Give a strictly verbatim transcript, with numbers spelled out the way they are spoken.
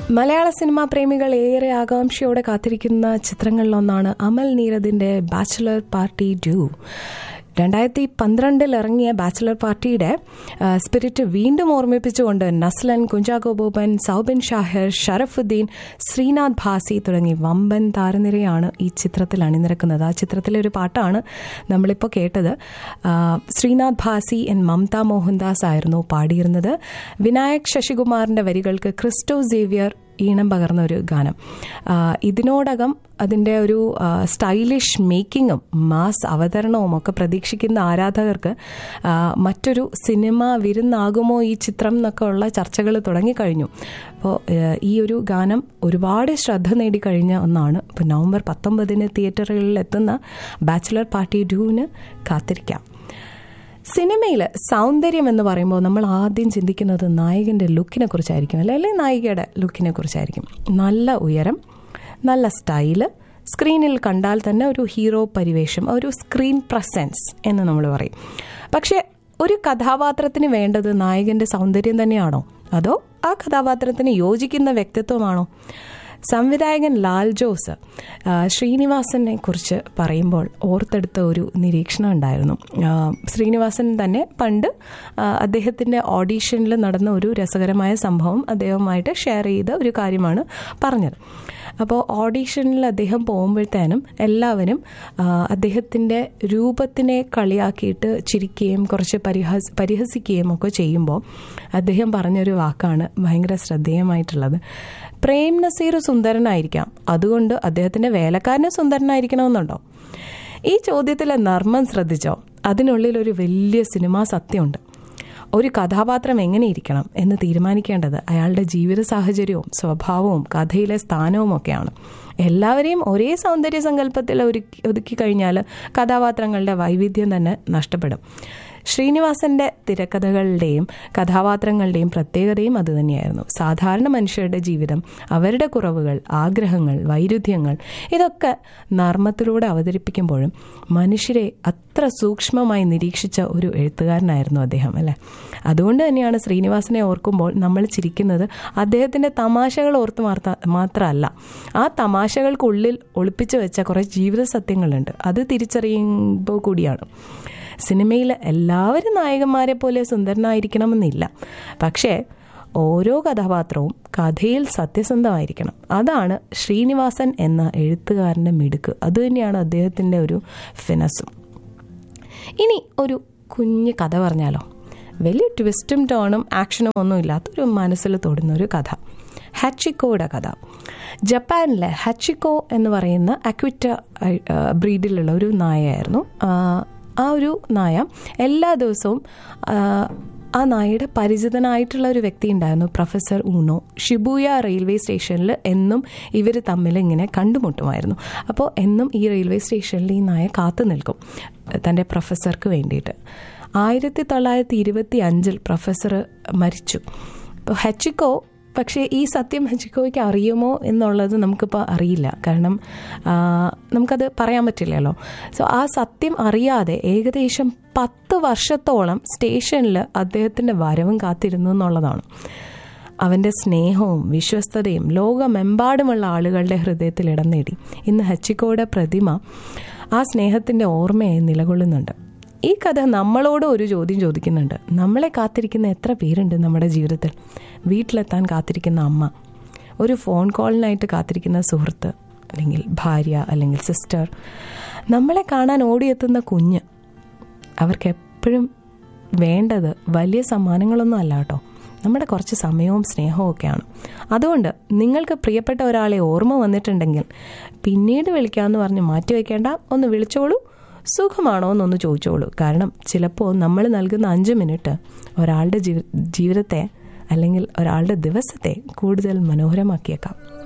മലയാള cinema പ്രേമികൾ ഏറെ ആകാംക്ഷയോടെ കാത്തിരിക്കുന്ന ചിത്രങ്ങളിലൊന്നാണ് അമൽ നീരദിന്റെ ബാച്ചിലർ പാർട്ടി ടു. രണ്ടായിരത്തി പന്ത്രണ്ടിൽ ഇറങ്ങിയ ബാച്ചിലർ പാർട്ടിയുടെ സ്പിരിറ്റ് വീണ്ടും ഓർമ്മിപ്പിച്ചുകൊണ്ട് നസ്ലൻ, കുഞ്ചാക്കോ ബോബൻ, സൗബിൻ ഷാഹിർ, ഷറഫുദ്ദീൻ, ശ്രീനാഥ് ഭാസി തുടങ്ങി വമ്പൻ താരനിരയാണ് ഈ ചിത്രത്തിൽ അണിനിരക്കുന്നത്. ആ ചിത്രത്തിലെ ഒരു പാട്ടാണ് നമ്മളിപ്പോൾ കേട്ടത്. ശ്രീനാഥ് ഭാസി ആൻഡ് മമത മോഹൻദാസ് ആയിരുന്നു പാടിയിരുന്നത്. വിനായക് ശശികുമാറിന്റെ വരികൾക്ക് ക്രിസ്റ്റോ സേവ്യർ ഈണം പകർന്ന ഒരു ഗാനം. ഇതിനോടകം അതിൻ്റെ ഒരു സ്റ്റൈലിഷ് മേക്കിങ്ങും മാസ് അവതരണവും ഒക്കെ പ്രതീക്ഷിക്കുന്ന ആരാധകർക്ക് മറ്റൊരു സിനിമ വിരുന്നാകുമോ ഈ ചിത്രം എന്നൊക്കെ ഉള്ള ചർച്ചകൾ തുടങ്ങിക്കഴിഞ്ഞു. അപ്പോൾ ഈ ഒരു ഗാനം ഒരുപാട് ശ്രദ്ധ നേടിക്കഴിഞ്ഞ ഒന്നാണ്. ഇപ്പോൾ നവംബർ പത്തൊമ്പതിന് തിയേറ്ററുകളിൽ എത്തുന്ന ബാച്ചിലർ പാർട്ടി ടൂവിന് കാത്തിരിക്കാം. സിനിമയിൽ സൗന്ദര്യം എന്ന് പറയുമ്പോൾ നമ്മൾ ആദ്യം ചിന്തിക്കുന്നത് നായകൻ്റെ ലുക്കിനെ കുറിച്ചായിരിക്കും, അല്ലെ അല്ലെങ്കിൽ നായികയുടെ ലുക്കിനെ കുറിച്ചായിരിക്കും. നല്ല ഉയരം, നല്ല സ്റ്റൈല്, സ്ക്രീനിൽ കണ്ടാൽ തന്നെ ഒരു ഹീറോ പരിവേഷം, ഒരു സ്ക്രീൻ പ്രസൻസ് എന്ന് നമ്മൾ പറയും. പക്ഷേ ഒരു കഥാപാത്രത്തിന് വേണ്ടത് നായകൻ്റെ സൗന്ദര്യം തന്നെയാണോ, അതോ ആ കഥാപാത്രത്തിന് യോജിക്കുന്ന വ്യക്തിത്വമാണോ? സംവിധായകൻ ലാൽ ജോസ് ശ്രീനിവാസനെ കുറിച്ച് പറയുമ്പോൾ ഓർത്തെടുത്ത ഒരു നിരീക്ഷണം ഉണ്ടായിരുന്നു. ശ്രീനിവാസൻ തന്നെ പണ്ട് അദ്ദേഹത്തിൻ്റെ ഓഡീഷനിൽ നടന്ന ഒരു രസകരമായ സംഭവം അദ്ദേഹവുമായിട്ട് ഷെയർ ചെയ്ത ഒരു കാര്യമാണ് പറഞ്ഞത്. അപ്പോൾ ഓഡീഷനിൽ അദ്ദേഹം പോകുമ്പോഴത്തേനും എല്ലാവരും അദ്ദേഹത്തിൻ്റെ രൂപത്തിനെ കളിയാക്കിയിട്ട് ചിരിക്കുകയും കുറച്ച് പരിഹസ പരിഹസിക്കുകയും ഒക്കെ ചെയ്യുമ്പോൾ അദ്ദേഹം പറഞ്ഞൊരു വാക്കാണ് ഭയങ്കര ശ്രദ്ധേയമായിട്ടുള്ളത്. പ്രേം നസീർ സുന്ദരനായിരിക്കാം, അതുകൊണ്ട് അദ്ദേഹത്തിൻ്റെ വേലക്കാരന് സുന്ദരനായിരിക്കണമെന്നുണ്ടോ? ഈ ചോദ്യത്തിലെ നർമ്മം ശ്രദ്ധിച്ചോ? അതിനുള്ളിൽ ഒരു വലിയ സിനിമാ സത്യമുണ്ട്. ഒരു കഥാപാത്രം എങ്ങനെയിരിക്കണം എന്ന് തീരുമാനിക്കേണ്ടത് അയാളുടെ ജീവിത സാഹചര്യവും സ്വഭാവവും കഥയിലെ സ്ഥാനവും ഒക്കെയാണ്. എല്ലാവരെയും ഒരേ സൗന്ദര്യ സങ്കല്പത്തിൽ ഒരുക്കി ഒതുക്കി കഴിഞ്ഞാൽ കഥാപാത്രങ്ങളുടെ വൈവിധ്യം തന്നെ നഷ്ടപ്പെടും. ശ്രീനിവാസന്റെ തിരക്കഥകളുടെയും കഥാപാത്രങ്ങളുടെയും പ്രത്യേകതയും അതുതന്നെയായിരുന്നു. സാധാരണ മനുഷ്യരുടെ ജീവിതം, അവരുടെ കുറവുകൾ, ആഗ്രഹങ്ങൾ, വൈരുദ്ധ്യങ്ങൾ ഇതൊക്കെ നർമ്മത്തിലൂടെ അവതരിപ്പിക്കുമ്പോഴും മനുഷ്യരെ അത്ര സൂക്ഷ്മമായി നിരീക്ഷിച്ച ഒരു എഴുത്തുകാരനായിരുന്നു അദ്ദേഹം, അല്ലേ? അതുകൊണ്ട് തന്നെയാണ് ശ്രീനിവാസനെ ഓർക്കുമ്പോൾ നമ്മൾ ചിരിക്കുന്നത് അദ്ദേഹത്തിൻ്റെ തമാശകൾ ഓർത്ത് മാർത്ത മാത്രമല്ല, ആ തമാശകൾക്കുള്ളിൽ ഒളിപ്പിച്ചു വെച്ച കുറേ ജീവിത സത്യങ്ങളുണ്ട്. അത് തിരിച്ചറിയുമ്പോൾ കൂടിയാണ്. സിനിമയിൽ എല്ലാവരും നായകന്മാരെ പോലെ സുന്ദരനായിരിക്കണമെന്നില്ല, പക്ഷേ ഓരോ കഥാപാത്രവും കഥയിൽ സത്യസന്ധമായിരിക്കണം. അതാണ് ശ്രീനിവാസൻ എന്ന എഴുത്തുകാരൻ്റെ മിടുക്ക്. അതുതന്നെയാണ് അദ്ദേഹത്തിൻ്റെ ഒരു ഫിനസും. ഇനി ഒരു കുഞ്ഞ് കഥ പറഞ്ഞാലോ? വലിയ ട്വിസ്റ്റും ടേണും ആക്ഷനും ഒന്നും ഇല്ലാത്തൊരു മനസ്സിൽ തൊടുന്ന ഒരു കഥ. ഹച്ചിക്കോയുടെ കഥ. ജപ്പാനിലെ ഹച്ചിക്കോ എന്ന് പറയുന്ന അക്വിറ്റ ബ്രീഡിലുള്ള ഒരു നായയായിരുന്നു. ആ ഒരു നായ എല്ലാ ദിവസവും ആ നായയുടെ പരിചിതനായിട്ടുള്ള ഒരു വ്യക്തി ഉണ്ടായിരുന്നു, പ്രൊഫസർ ഊണോ. ഷിബുയ റെയിൽവേ സ്റ്റേഷനിൽ എന്നും ഇവർ തമ്മിൽ ഇങ്ങനെ കണ്ടുമുട്ടുമായിരുന്നു. അപ്പോൾ എന്നും ഈ റെയിൽവേ സ്റ്റേഷനിൽ ഈ നായ കാത്തു നിൽക്കും തൻ്റെ പ്രൊഫസർക്ക് വേണ്ടിയിട്ട്. ആയിരത്തി തൊള്ളായിരത്തി ഇരുപത്തി അഞ്ചിൽ പ്രൊഫസർ മരിച്ചു. അപ്പോൾ ഹച്ചിക്കോ പക്ഷേ ഈ സത്യം ഹച്ചിക്കോയ്ക്ക് അറിയുമോ എന്നുള്ളത് നമുക്കിപ്പോൾ അറിയില്ല, കാരണം നമുക്കത് പറയാൻ പറ്റില്ലല്ലോ. സോ ആ സത്യം അറിയാതെ ഏകദേശം പത്ത് വർഷത്തോളം സ്റ്റേഷനിൽ അദ്ദേഹത്തിൻ്റെ വരവും കാത്തിരുന്നു എന്നുള്ളതാണ്. അവൻ്റെ സ്നേഹവും വിശ്വസ്തതയും ലോകമെമ്പാടുമുള്ള ആളുകളുടെ ഹൃദയത്തിൽ ഇടം നേടി. ഇന്ന് ഹച്ചിക്കോയുടെ പ്രതിമ ആ സ്നേഹത്തിൻ്റെ ഓർമ്മയായി നിലകൊള്ളുന്നുണ്ട്. ഈ കഥ നമ്മളോട് ഒരു ചോദ്യം ചോദിക്കുന്നുണ്ട്. നമ്മളെ കാത്തിരിക്കുന്ന എത്ര പേരുണ്ട് നമ്മുടെ ജീവിതത്തിൽ? വീട്ടിലെത്താൻ കാത്തിരിക്കുന്ന അമ്മ, ഒരു ഫോൺ കോളിനായിട്ട് കാത്തിരിക്കുന്ന സുഹൃത്ത്, അല്ലെങ്കിൽ ഭാര്യ, അല്ലെങ്കിൽ സിസ്റ്റർ, നമ്മളെ കാണാൻ ഓടിയെത്തുന്ന കുഞ്ഞ്. അവർക്ക് എപ്പോഴും വേണ്ടത് വലിയ സമ്മാനങ്ങളൊന്നും അല്ല കേട്ടോ, നമ്മുടെ കുറച്ച് സമയവും സ്നേഹവും ഒക്കെയാണ്. അതുകൊണ്ട് നിങ്ങൾക്ക് പ്രിയപ്പെട്ട ഒരാളെ ഓർമ്മ വന്നിട്ടുണ്ടെങ്കിൽ പിന്നീട് വിളിക്കാമെന്ന് പറഞ്ഞ് മാറ്റി വയ്ക്കേണ്ട, ഒന്ന് വിളിച്ചോളൂ, സുഖമാണോ എന്നൊന്ന് ചോദിച്ചോളൂ. കാരണം ചിലപ്പോൾ നമ്മൾ നൽകുന്ന അഞ്ച് മിനിറ്റ് ഒരാളുടെ ജീവിതത്തെ അല്ലെങ്കിൽ ഒരാളുടെ ദിവസത്തെ കൂടുതൽ മനോഹരമാക്കിയേക്കാം.